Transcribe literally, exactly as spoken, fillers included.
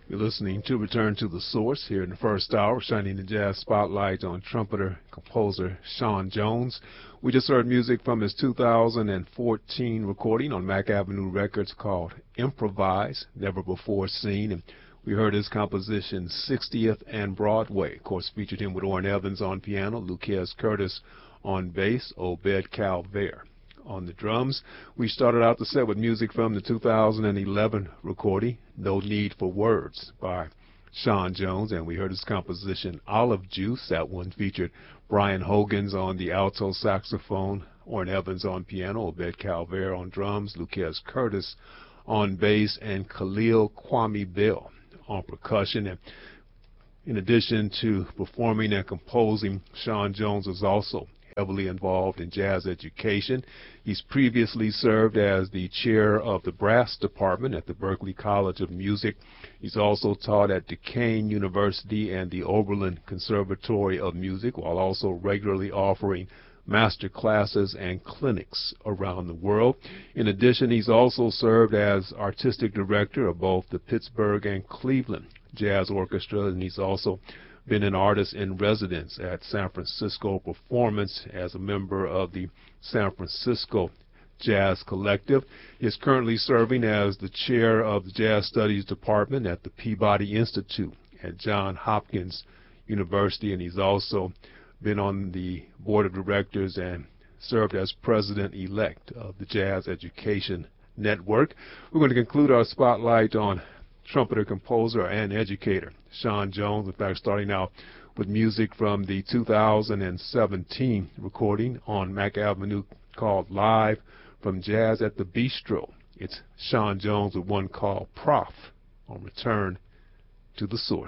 You're listening to Return to the Source here in the first hour, shining the jazz spotlight on trumpeter, composer Sean Jones. We just heard music from his two thousand fourteen recording on Mack Avenue Records called Improvise, Never Before Seen. And we heard his composition sixtieth and Broadway. Of course, featured him with Orrin Evans on piano, Lucas Curtis on bass, Obed Calvaire on the drums. We started out the set with music from the two thousand eleven recording, No Need for Words, by Sean Jones, and we heard his composition Olive Juice. That one featured Brian Hogans on the alto saxophone, Orrin Evans on piano, Obed Calvaire on drums, Lucas Curtis on bass, and Khalil Kwame Bell on percussion. And in addition to performing and composing, Sean Jones was also heavily involved in jazz education. He's previously served as the chair of the brass department at the Berklee College of Music. He's also taught at Duquesne University and the Oberlin Conservatory of Music, while also regularly offering master classes and clinics around the world. In addition, he's also served as artistic director of both the Pittsburgh and Cleveland Jazz Orchestra, and he's also been an artist in residence at San Francisco Performance as a member of the San Francisco Jazz Collective. He is currently serving as the chair of the Jazz Studies Department at the Peabody Institute at Johns Hopkins University, and he's also been on the board of directors and served as president-elect of the Jazz Education Network. We're going to conclude our spotlight on trumpeter, composer, and educator Sean Jones. In fact, starting out with music from the two thousand seventeen recording on Mack Avenue called Live from Jazz at the Bistro. It's Sean Jones with one called Prof on Return to the Source.